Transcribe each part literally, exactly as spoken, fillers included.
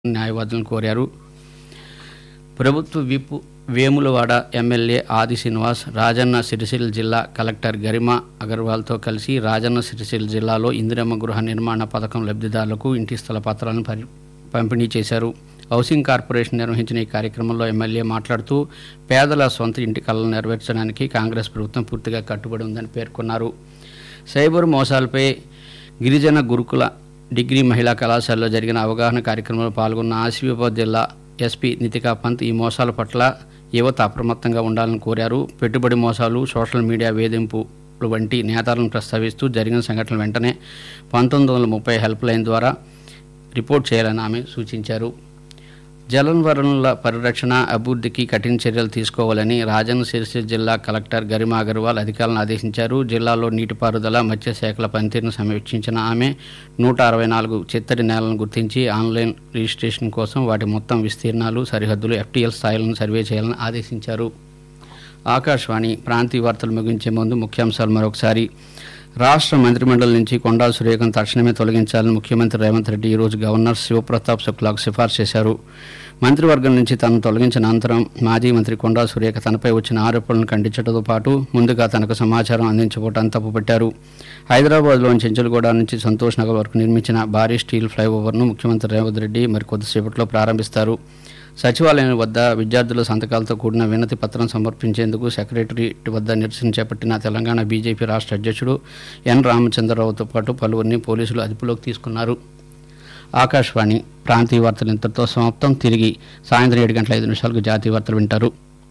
న్యాయవాదులను కోరారు. ప్రభుత్వ whip Vemulawada MLA ఆది శ్రీనివాస్ రాజన్న సిరిసిల్ల జిల్లా కలెక్టర్ గరిమా అగర్వాల్తో కలిసి రాజన్న సిరిసిల్ల జిల్లాలో ఇందిరమ్మ గృహ నిర్మాణ పథకం లబ్ధిదారులకు ఇంటి స్థల పత్రాలను పరి పంపిణీ చేశారు. హౌసింగ్ కార్పొరేషన్ నిర్వహించిన ఈ కార్యక్రమంలో ఎమ్మెల్యే మాట్లాడుతూ పేదల సొంత ఇంటి కళలను నెరవేర్చడానికి కాంగ్రెస్ ప్రభుత్వం పూర్తిగా కట్టుబడి ఉందని పేర్కొన్నారు. సైబర్ మోసాలపై గిరిజన గురుకుల డిగ్రీ మహిళా కళాశాలలో జరిగిన అవగాహన కార్యక్రమంలో పాల్గొన్న ఆసిఫాబాద్ జిల్లా ఎస్పీ నితికా పంత్ ఈ మోసాల పట్ల యువత అప్రమత్తంగా ఉండాలని కోరారు. పెట్టుబడి మోసాలు, సోషల్ మీడియా వేధింపులు వంటి నేతాలను ప్రస్తావిస్తూ జరిగిన సంఘటనలు వెంటనే పంతొమ్మిది వందల ముప్పై హెల్ప్ లైన్ ద్వారా రిపోర్ట్ చేయాలని ఆమె సూచించారు. జలవనరుల పరిరక్షణ, అభివృద్ధికి కఠిన చర్యలు తీసుకోవాలని రాజన్న సిరిసిల్ల జిల్లా కలెక్టర్ గరిమా అగర్వాల్ అధికారులను ఆదేశించారు. జిల్లాలో నీటిపారుదల, మత్స్యశాఖల పనితీరును సమీక్షించిన ఆమె నూట అరవై నాలుగు చిత్తడి నేలను గుర్తించి ఆన్లైన్ రిజిస్ట్రేషన్ కోసం వాటి మొత్తం విస్తీర్ణాలు, సరిహద్దులు, ఎఫ్టీఎల్ స్థాయిలను సర్వే చేయాలని ఆదేశించారు. ఆకాశవాణి ప్రాంతీయ వార్తలు ముగించే ముందు ముఖ్యాంశాలు మరొకసారి. రాష్ట్ర మంత్రిమండలి నుంచి కొండా సురేఖను తక్షణమే తొలగించాలని ముఖ్యమంత్రి రేవంత్ రెడ్డి ఈరోజు గవర్నర్ శివప్రతాప్ శుక్లాకు సిఫార్సు చేశారు. మంత్రివర్గం నుంచి తనను తొలగించిన అనంతరం మాజీ మంత్రి కొండా సురేఖ తనపై వచ్చిన ఆరోపణలను ఖండించడంతో పాటు ముందుగా తనకు సమాచారం అందించబోవటాన్ని తప్పుపట్టారు. హైదరాబాద్లోని చెంచులగూడ నుంచి సంతోష్ నగర్ వరకు నిర్మించిన భారీ స్టీల్ ఫ్లైఓవర్ను ముఖ్యమంత్రి రేవంత్ రెడ్డి మరికొద్దిసేపట్లో ప్రారంభిస్తారు. సచివాలయం వద్ద విద్యార్థుల సంతకాలతో కూడిన వినతి పత్రం సమర్పించేందుకు సెక్రటరియట్ వద్ద నిరసన చేపట్టిన తెలంగాణ బీజేపీ రాష్ట్ర అధ్యక్షుడు ఎన్ రామచంద్రరావుతో పాటు పలువురిని పోలీసులు అదుపులోకి తీసుకున్నారు. ఆకాశవాణి ప్రాంతీయ వార్తలు ఇంతటితో సమాప్తం. తిరిగి సాయంత్రం ఏడు గంటల ఐదు నిమిషాలకు జాతీయ వార్తలు వింటారు.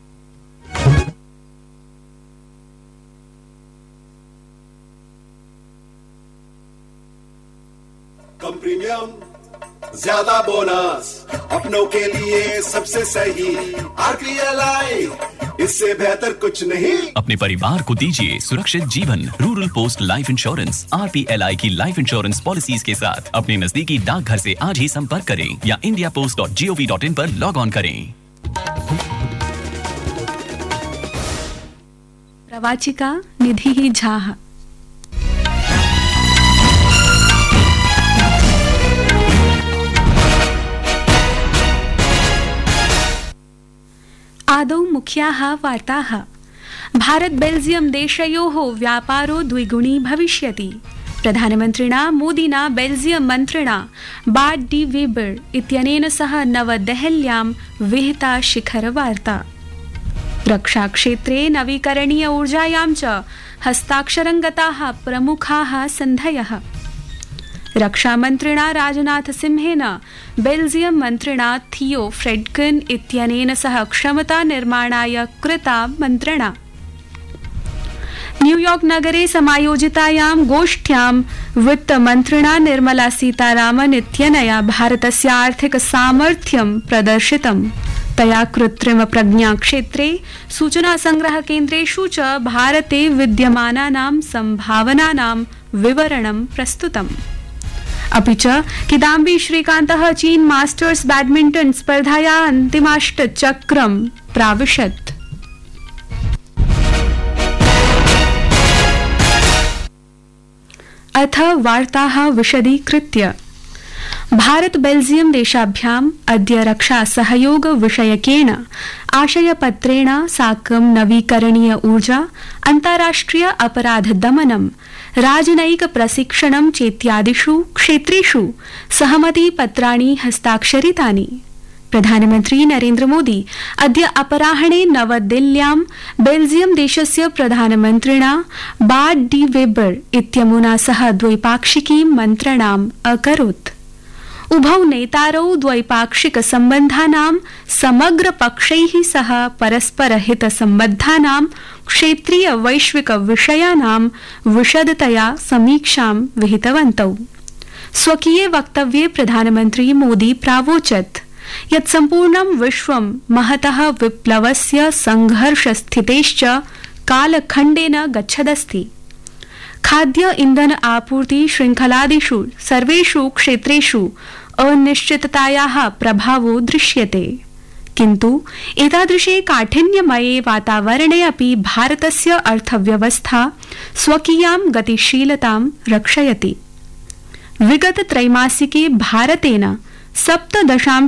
ज्यादा बोनस अपनों के लिए सबसे सही आरपीएलआई, इससे बेहतर कुछ नहीं. अपने परिवार को दीजिए सुरक्षित जीवन. Rural post life insurance RPLI की लाइफ इंश्योरेंस पॉलिसीज के साथ अपने नजदीकी डाकघर से आज ही संपर्क करें या India post dot G O V dot in पर लॉग ऑन करें. प्रवाचिका निधि झा. आदौ मुख्याः वार्ताः. भारत बेल्जियम देशयोः व्यापारो द्विगुणी भविष्यति. प्रधानमन्त्रिणा मोदिना बेल्जियम मन्त्रिणा बार्ट डी वेबर इत्यनेन सह नवदेहल्यां विहिता शिखरवार्ता. रक्षाक्षेत्रे नवीकरणीय ऊर्जायां च हस्ताक्षरं गताः प्रमुखाः सन्धयः. रक्षामन्त्रिणा राजनाथ सिंहेन बेल्जियम मन्त्रिणा थियो फ्रेडकिन इत्यनेन सह क्षमता निर्माणाय कृता मन्त्रणा. न्यूयॉर्क नगरे समायोजितायां गोष्ठ्यां वित्तमन्त्रिणा निर्मला सीतारामन इत्यनया भारतस्य आर्थिक सामर्थ्यं प्रदर्शितम्. तया कृत्रिम प्रज्ञा क्षेत्रे सूचना संग्रह केन्द्रेषु च भारते विद्यमानानां सम्भावनानां विवरणं प्रस्तुतम्. अपि च किदाम्बी श्रीकान्तः चीन मास्टर्स बैडमिंटन स्पर्धाया अन्तिमाष्टचक्रं प्राविशत्. अथ वार्ताः विशदीकृत्य. भारत बेल्जियम देशाभ्याम् अद्य रक्षा सहयोग विषयकेन आशयपत्रेण साकं नवीकरणीय ऊर्जा, अन्ताराष्ट्रिय अपराध दमनं, राजनयिक प्रशिक्षणं चेत्यादिषु क्षेत्रेषु सहमतिपत्राणि हस्ताक्षरितानि. प्रधानमन्त्री नरेन्द्र मोदी अद्य अपराह्णे नवदिल्ल्यां बेल्जियम देशस्य प्रधानमन्त्रिणा बार्ट डी वेबर इत्यमुना सह द्वैपाक्षिकीं मन्त्रणाम् अकरोत्. उभौ नेतारौ द्वैपाक्षिक सम्बन्धानां समग्र पक्षैः सह परस्पर हित सम्बद्धानां क्षेत्रीय वैश्विक विषयानां विशदतया समीक्षां विहितवन्तौ. स्वकीये वक्तव्ये प्रधानमन्त्री मोदी प्रावोचत् यत् सम्पूर्णं विश्वं महतः विप्लवस्य संघर्षस्थितेश्च कालखण्डेन गच्छदस्ति. खाद्य इंधन आपूर्ति श्रृंखलादिषु सर्वेषु क्षेत्रेषु अनिश्चिततायाः प्रभावो दृश्यते. किन्तु एतादृशे काठिन्यमये वातावरणे अपि भारतस्य अर्थव्यवस्था स्वकीयां गतिशीलतां रक्षयति. विगत त्रैमासिके भारतेन सप्त दशांश